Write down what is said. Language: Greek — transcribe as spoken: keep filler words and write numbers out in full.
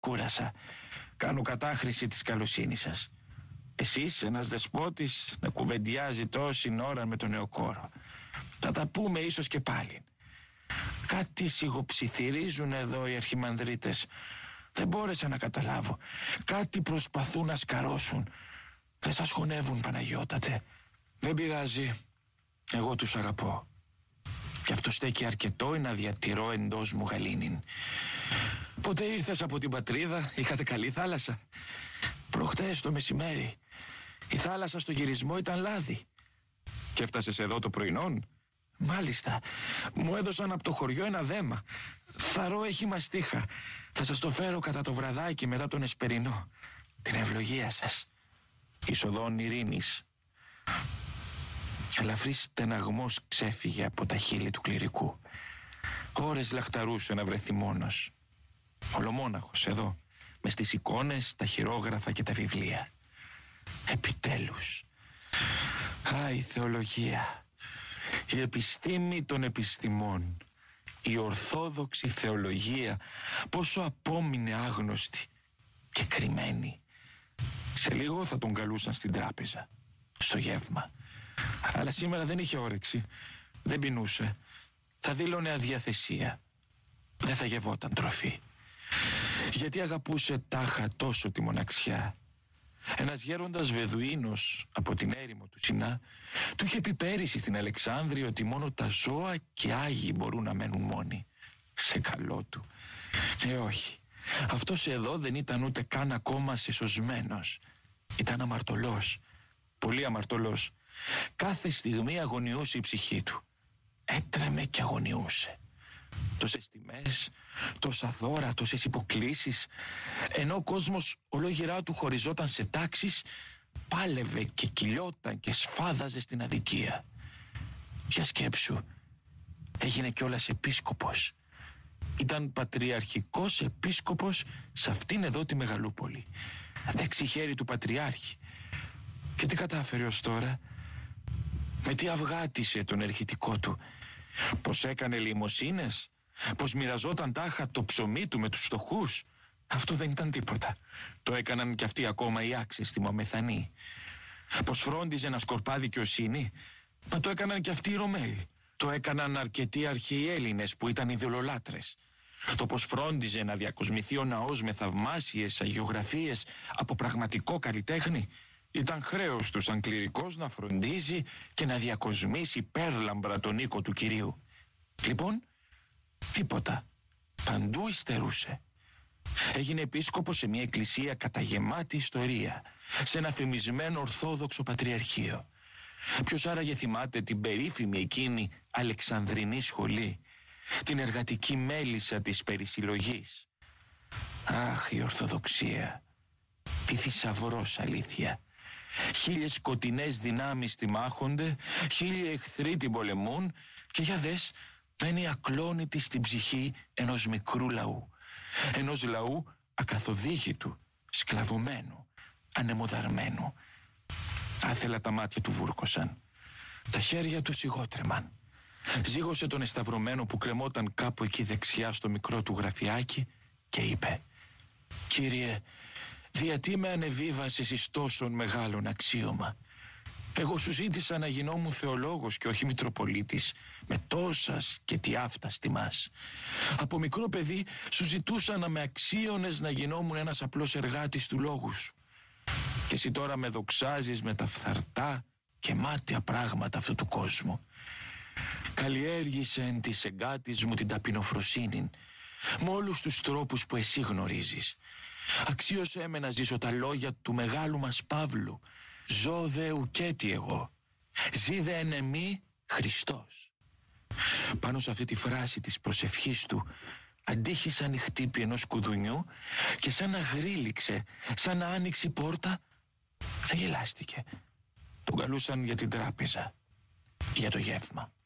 Κούρασα. Κάνω κατάχρηση της καλοσύνης σας. Εσείς, ένας δεσπότης, να κουβεντιάζει τόση ώρα με τον νεοκόρο. Θα τα πούμε ίσως και πάλι. Κάτι σιγοψιθυρίζουν εδώ οι αρχιμανδρίτες. Δεν μπόρεσα να καταλάβω. Κάτι προσπαθούν να σκαρώσουν. Δεν σας χωνεύουν, Παναγιώτατε. Δεν πειράζει. Εγώ τους αγαπώ. Κι αυτό στέκει αρκετό να διατηρώ εντός μου γαλήνην. Ποτέ ήρθες από την πατρίδα? Είχατε καλή θάλασσα? Προχτές το μεσημέρι. Η θάλασσα στο γυρισμό ήταν λάδι. Και έφτασες εδώ το πρωινόν? Μάλιστα. Μου έδωσαν από το χωριό ένα δέμα. Θαρώ έχει μαστίχα. Θα σας το φέρω κατά το βραδάκι μετά τον εσπερινό. Την ευλογία σας. Ισοδόν ειρήνης. Ελαφρύς στεναγμός ξέφυγε από τα χείλη του κληρικού. Ώρες λαχταρούσε να βρεθεί μόνος. Ολομόναχος εδώ, μες στις εικόνες, τα χειρόγραφα και τα βιβλία. Επιτέλους. Α, η θεολογία. Η επιστήμη των επιστημών. Η ορθόδοξη θεολογία. Πόσο απόμεινε άγνωστη και κρυμμένη. Σε λίγο θα τον καλούσαν στην τράπεζα, στο γεύμα. Αλλά σήμερα δεν είχε όρεξη. Δεν πεινούσε. Θα δήλωνε αδιαθεσία. Δεν θα γευόταν τροφή. Γιατί αγαπούσε τάχα τόσο τη μοναξιά. Ένας γέροντας Βεδουίνος από την έρημο του Σινά του είχε πει πέρυσι στην Αλεξάνδρεια ότι μόνο τα ζώα και άγιοι μπορούν να μένουν μόνοι. Σε καλό του. Ε όχι. Αυτός εδώ δεν ήταν ούτε καν ακόμα σεσωσμένος. Ήταν αμαρτωλός. Πολύ αμαρτωλός. Κάθε στιγμή αγωνιούσε η ψυχή του. Έτρεμε και αγωνιούσε. Τόσες τιμές, τόσα δώρα, τόσες υποκλίσεις. Ενώ ο κόσμος ολόγυρά του χωριζόταν σε τάξεις, πάλευε και κυλιόταν και σφάδαζε στην αδικία. Για σκέψου, έγινε κιόλας επίσκοπος. Ήταν πατριαρχικός επίσκοπος σε αυτήν εδώ τη μεγαλούπολη. Δεξί χέρι του πατριάρχη. Και τι κατάφερε ως τώρα? Με τι αυγάτισε τον ερχητικό του? Πως έκανε λιμοσύνες? Πως μοιραζόταν τάχα το ψωμί του με τους φτωχούς? Αυτό δεν ήταν τίποτα. Το έκαναν κι αυτοί ακόμα οι άξιστοι μαμεθανοί. Πως φρόντιζε να σκορπά δικαιοσύνη? Μα το έκαναν κι αυτοί οι Ρωμαίοι. Το έκαναν αρκετοί αρχαίοι Έλληνες που ήταν ειδωλολάτρες. Το πως φρόντιζε να διακοσμηθεί ο ναός με θαυμάσιες αγιογραφίες από πραγματικό καλλιτέχνη, ήταν χρέος του σαν κληρικός να φροντίζει και να διακοσμήσει πέρλαμπρα τον οίκο του Κυρίου. Λοιπόν, τίποτα. Παντού υστερούσε. Έγινε επίσκοπος σε μια εκκλησία καταγεμάτη ιστορία, σε ένα φημισμένο ορθόδοξο πατριαρχείο. Ποιος άραγε θυμάται την περίφημη εκείνη Αλεξανδρινή σχολή, την εργατική μέλισσα της περισυλλογής? Αχ, η Ορθοδοξία. Τι θησαυρός αλήθεια. Χίλιες σκοτεινές δυνάμεις τη μάχονται, χίλιοι εχθροί την πολεμούν και για δες, μένει ακλόνητη στην ψυχή ενός μικρού λαού. Ενός λαού ακαθοδήγητου, σκλαβωμένου, ανεμοδαρμένου. Άθελα τα μάτια του βούρκωσαν. Τα χέρια του σιγότρεμαν. Ζήγωσε τον εσταυρωμένο που κρεμόταν κάπου εκεί δεξιά στο μικρό του γραφιάκι και είπε: «Κύριε, γιατί με ανεβίβασες εις τόσον μεγάλον αξίωμα? Εγώ σου ζήτησα να γινόμουν θεολόγος και όχι μητροπολίτης, με τόσας και τι αυτάς τιμάς. Από μικρό παιδί σου ζητούσα να με αξίωνες να γινόμουν ένας απλός εργάτης του λόγου σου. Και εσύ τώρα με δοξάζεις με τα φθαρτά και μάτια πράγματα αυτού του κόσμου. Καλλιέργησε εν της εγκάτης μου την ταπεινοφροσύνη, με όλους τους τρόπους που εσύ γνωρίζεις. Αξίωσέ με να ζήσω τα λόγια του μεγάλου μας Παύλου. Ζω δε ουκέτι εγώ. Ζει δε εν εμή Χριστός». Πάνω σε αυτή τη φράση της προσευχής του αντίχησαν οι χτύποι ενός κουδουνιού και σαν να γρήλιξε, σαν να άνοιξε η πόρτα, θα γελάστηκε. Τον καλούσαν για την τράπεζα, για το γεύμα.